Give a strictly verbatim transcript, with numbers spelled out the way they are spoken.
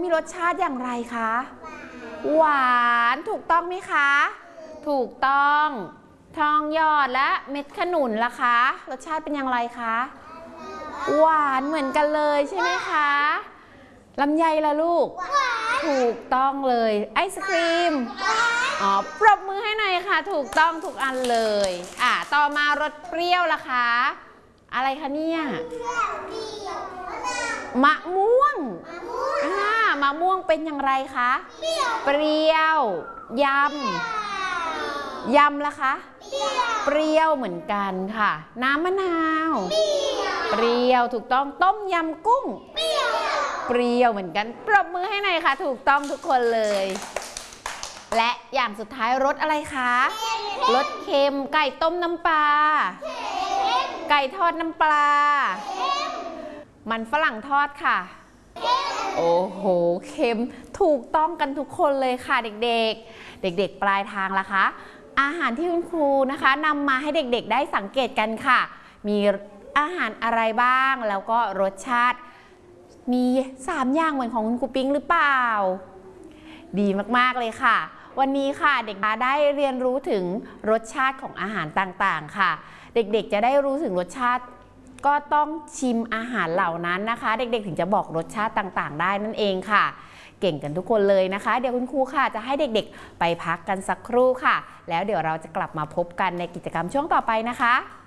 มีรสชาติอย่างไรคะหวานถูกต้องไหมคะถูกต้องทองหยอดและเม็ดขนุนล่ะคะรสชาติเป็นอย่างไรคะหวานเหมือนกันเลยใช่ไหมคะลำไยล่ะลูกถูกต้องเลยไอศครีมอ๋อปรบมือให้หน่อยค่ะถูกต้องทุกอันเลยอ่ะต่อมารสเปรี้ยวล่ะคะอะไรคะเนี่ยมะม่วงอ่ามะม่วงเป็นอย่างไรคะเปรี้ยวยำยำล่ะคะเปรี้ยวเหมือนกันค่ะน้ำมะนาวเปรี้ยวถูกต้องต้มยำกุ้งเปรี้ยวเหมือนกันปรบมือให้หน่อยค่ะถูกต้องทุกคนเลยและอย่างสุดท้ายรสอะไรคะรสเค็มไก่ต้มน้ำปลาไก่ทอดน้ำปลามันฝรั่งทอดค่ะโอ้โหเค็มถูกต้องกันทุกคนเลยค่ะเด็กๆเด็กๆปลายทางล่ะคะอาหารที่คุณครูนะคะนำมาให้เด็กๆได้สังเกตกันค่ะมีอาหารอะไรบ้างแล้วก็รสชาติมีสามอย่างเหมือนของคุณครูปิ๊งหรือเปล่าดีมากๆเลยค่ะวันนี้ค่ะเด็กได้เรียนรู้ถึงรสชาติของอาหารต่างๆค่ะเด็กๆจะได้รู้ถึงรสชาติก็ต้องชิมอาหารเหล่านั้นนะคะเด็กๆถึงจะบอกรสชาติต่างๆได้นั่นเองค่ะเก่งกันทุกคนเลยนะคะเดี๋ยวคุณครูค่ะจะให้เด็กๆไปพักกันสักครู่ค่ะแล้วเดี๋ยวเราจะกลับมาพบกันในกิจกรรมช่วงต่อไปนะคะ